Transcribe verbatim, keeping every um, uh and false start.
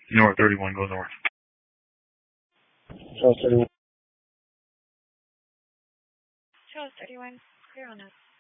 North thirty-one, go north. Charles thirty-one. Charles thirty-one, clear on us.